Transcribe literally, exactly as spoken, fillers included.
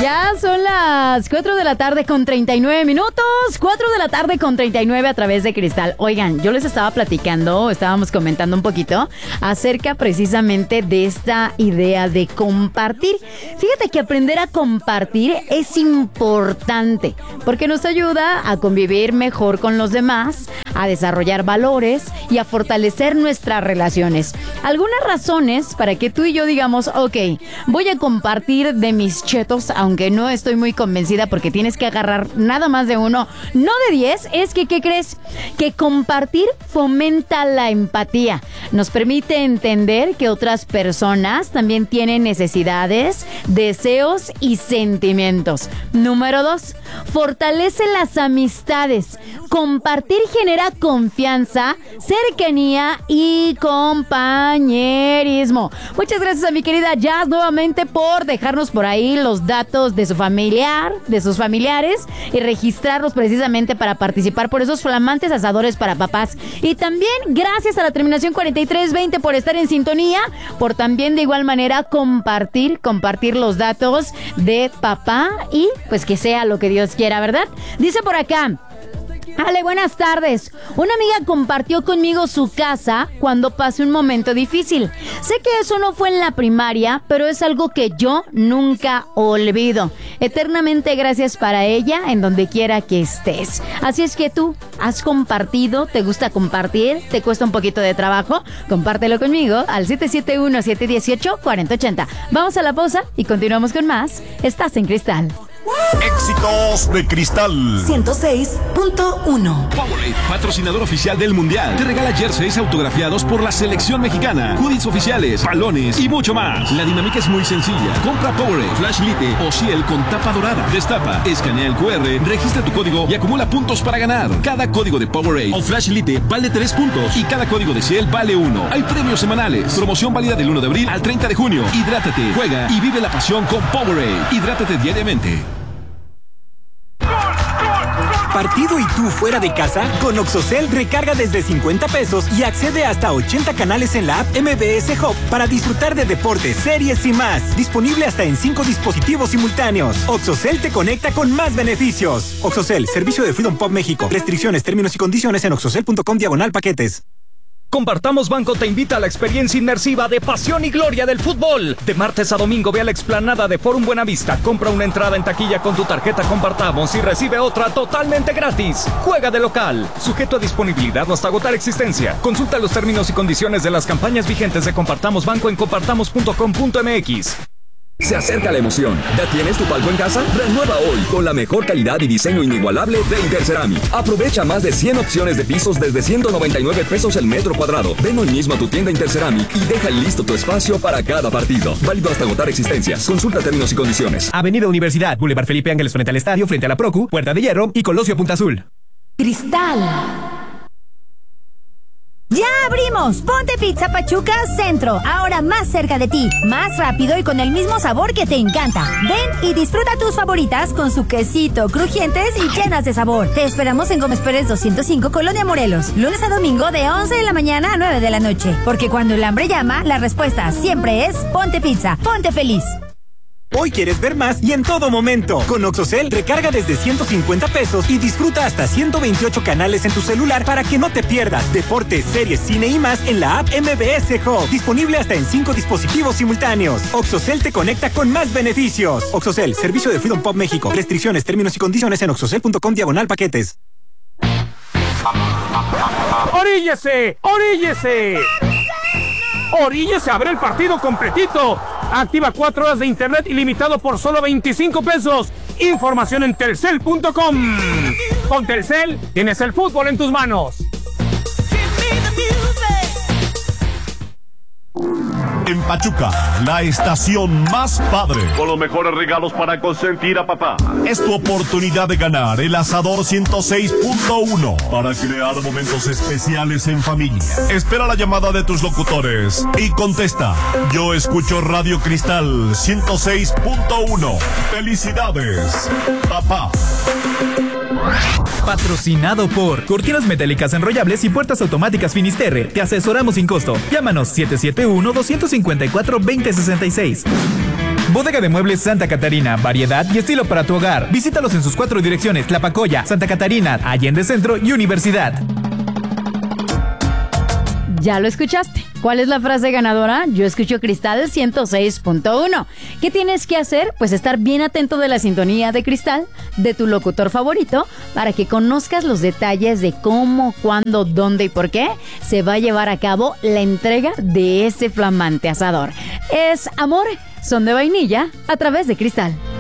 Ya son las cuatro de la tarde con treinta y nueve minutos. cuatro de la tarde con treinta y nueve a través de Cristal. Oigan, yo les estaba platicando, estábamos comentando un poquito acerca precisamente de esta idea de compartir. Fíjate que aprender a compartir es importante porque nos ayuda a convivir mejor con los demás, a desarrollar valores y a fortalecer nuestras relaciones. Algunas razones para que tú y yo digamos, ok, voy a compartir de mis chetos, aunque no estoy muy convencida porque tienes que agarrar nada más de uno, no de diez, es que, ¿qué crees? Que compartir fomenta la empatía. Nos permite entender que otras personas también tienen necesidades, deseos y sentimientos. Número dos, fortalece las amistades. Compartir genera confianza, cercanía y compañerismo. Muchas gracias a mi querida Jazz nuevamente por dejarnos por ahí los datos de su familiar, de sus familiares y registrarlos precisamente para participar por esos flamantes asadores para papás. Y también gracias a la terminación cuarenta y tres veinte por estar en sintonía, por también de igual manera compartir, compartir los datos de papá y pues que sea lo que Dios quiera, ¿verdad? Dice por acá: Ale, buenas tardes. Una amiga compartió conmigo su casa cuando pasé un momento difícil. Sé que eso no fue en la primaria, pero es algo que yo nunca olvido. Eternamente gracias para ella en donde quiera que estés. Así es que tú, ¿has compartido? ¿Te gusta compartir? ¿Te cuesta un poquito de trabajo? Compártelo conmigo al siete siete uno, siete uno ocho, cuatro cero ocho cero. Vamos a la pausa y continuamos con más. Estás en Cristal. Éxitos de Cristal ciento seis punto uno. Powerade, patrocinador oficial del Mundial, te regala jerseys autografiados por la selección mexicana, hoodies oficiales, balones y mucho más. La dinámica es muy sencilla. Compra Powerade, Flash Lite o Ciel con tapa dorada. Destapa, escanea el cu erre, registra tu código y acumula puntos para ganar. Cada código de Powerade o Flash Lite vale tres puntos y cada código de Ciel vale uno. Hay premios semanales. Promoción válida del uno de abril al treinta de junio. Hidrátate, juega y vive la pasión con Powerade. Hidrátate diariamente. ¿Partido y tú fuera de casa? Con Oxocel recarga desde cincuenta pesos y accede hasta ochenta canales en la app M B S Hub para disfrutar de deportes, series y más. Disponible hasta en cinco dispositivos simultáneos. Oxocel te conecta con más beneficios. Oxocel, servicio de Freedom Pop México. Restricciones, términos y condiciones en oxocel punto com diagonal paquetes. Compartamos Banco te invita a la experiencia inmersiva de pasión y gloria del fútbol. De martes a domingo ve a la explanada de Forum Buenavista, compra una entrada en taquilla con tu tarjeta Compartamos y recibe otra totalmente gratis. Juega de local, sujeto a disponibilidad o hasta agotar existencia. Consulta los términos y condiciones de las campañas vigentes de Compartamos Banco en compartamos punto com punto m x. Se acerca la emoción. ¿Ya tienes tu palco en casa? Renueva hoy con la mejor calidad y diseño inigualable de Interceramic. Aprovecha más de cien opciones de pisos desde ciento noventa y nueve pesos el metro cuadrado. Ven hoy mismo a tu tienda Interceramic y deja listo tu espacio para cada partido. Válido hasta agotar existencias. Consulta términos y condiciones. Avenida Universidad, Boulevard Felipe Ángeles frente al estadio, frente a la Procu, Puerta de Hierro y Colosio Punta Azul. Cristal. ¡Ya abrimos! Ponte Pizza Pachuca Centro, ahora más cerca de ti, más rápido y con el mismo sabor que te encanta. Ven y disfruta tus favoritas con su quesito, crujientes y llenas de sabor. Te esperamos en Gómez Pérez doscientos cinco, Colonia Morelos, lunes a domingo de once de la mañana a nueve de la noche. Porque cuando el hambre llama, la respuesta siempre es Ponte Pizza, ponte feliz. Hoy quieres ver más y en todo momento. Con Oxocel recarga desde ciento cincuenta pesos y disfruta hasta ciento veintiocho canales en tu celular para que no te pierdas deportes, series, cine y más en la app M B S Hub. Disponible hasta en cinco dispositivos simultáneos. Oxocel te conecta con más beneficios. Oxocel, servicio de Freedom Pop México. Restricciones, términos y condiciones en oxocel punto com diagonal paquetes. ¡Oríllese! ¡Oríllese! ¡Oríllese! ¡Abre el partido completito! Activa cuatro horas de internet ilimitado por solo veinticinco pesos. Información en telcel punto com. Con Telcel tienes el fútbol en tus manos. En Pachuca, la estación más padre. Con los mejores regalos para consentir a papá. Es tu oportunidad de ganar el Asador ciento seis punto uno para crear momentos especiales en familia. Espera la llamada de tus locutores y contesta: yo escucho Radio Cristal ciento seis punto uno. ¡Felicidades, papá! Patrocinado por Cortinas Metálicas Enrollables y Puertas Automáticas Finisterre. Te asesoramos sin costo. Llámanos siete siete uno, dos cinco cuatro, dos cero seis seis. Bodega de Muebles Santa Catarina, variedad y estilo para tu hogar. Visítalos en sus cuatro direcciones: Tlapacoya, Santa Catarina, Allende Centro y Universidad. Ya lo escuchaste. ¿Cuál es la frase ganadora? Yo escucho Cristal ciento seis punto uno. ¿Qué tienes que hacer? Pues estar bien atento de la sintonía de Cristal, de tu locutor favorito, para que conozcas los detalles de cómo, cuándo, dónde y por qué se va a llevar a cabo la entrega de ese flamante asador. Es Amor, son de vainilla, a través de Cristal.